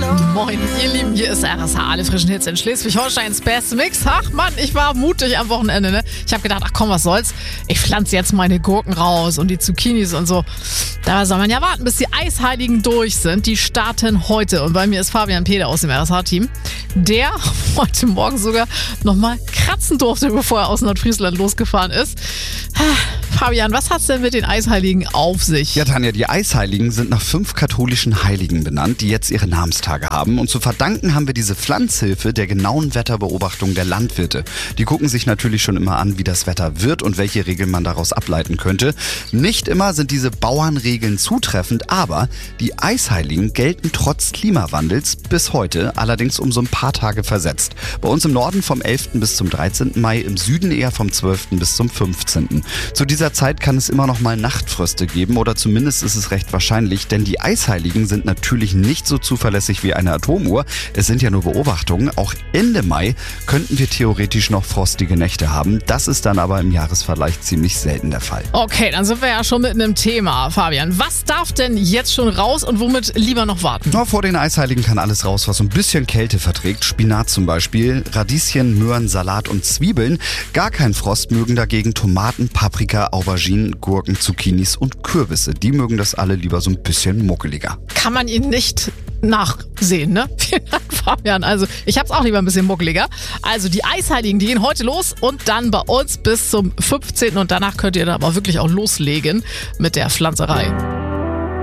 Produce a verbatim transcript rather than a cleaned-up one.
Moin, ihr Lieben, hier ist R S H, alle frischen Hits in Schleswig-Holsteins Best Mix. Ach Mann, ich war mutig am Wochenende, ne? Ich habe gedacht, ach komm, was soll's? Ich pflanze jetzt meine Gurken raus und die Zucchinis und so. Da soll man ja warten, bis die Eisheiligen durch sind. Die starten heute. Und bei mir ist Fabian Peder aus dem R S H-Team, der heute Morgen sogar nochmal kratzen durfte, bevor er aus Nordfriesland losgefahren ist. Fabian, was hat's denn mit den Eisheiligen auf sich? Ja, Tanja, die Eisheiligen sind nach fünf katholischen Heiligen benannt, die jetzt ihre Namenstage haben. Und zu verdanken haben wir diese Pflanzhilfe der genauen Wetterbeobachtung der Landwirte. Die gucken sich natürlich schon immer an, wie das Wetter wird und welche Regeln man daraus ableiten könnte. Nicht immer sind diese Bauernregeln zutreffend, aber die Eisheiligen gelten trotz Klimawandels bis heute, allerdings um so ein paar Tage versetzt. Bei uns im Norden vom elften bis zum dreizehnten Mai, im Süden eher vom zwölften bis zum fünfzehnten Zu dieser Zeit kann es immer noch mal Nachtfröste geben oder zumindest ist es recht wahrscheinlich, denn die Eisheiligen sind natürlich nicht so zuverlässig wie eine Atomuhr. Es sind ja nur Beobachtungen. Auch Ende Mai könnten wir theoretisch noch frostige Nächte haben. Das ist dann aber im Jahresvergleich ziemlich selten der Fall. Okay, dann sind wir ja schon mitten im Thema, Fabian. Was darf denn jetzt schon raus und womit lieber noch warten? Na, vor den Eisheiligen kann alles raus, was so ein bisschen Kälte verträgt. Spinat zum Beispiel, Radieschen, Möhren, Salat und Zwiebeln. Gar kein Frost mögen dagegen Tomaten, Paprika, Auberginen, Gurken, Zucchinis und Kürbisse. Die mögen das alle lieber so ein bisschen muckeliger. Kann man ihn nicht nachsehen, ne? Vielen Dank, Fabian. Also, ich hab's auch lieber ein bisschen muckeliger. Also, die Eisheiligen, die gehen heute los und dann bei uns bis zum fünfzehnten Und danach könnt ihr dann aber wirklich auch loslegen mit der Pflanzerei.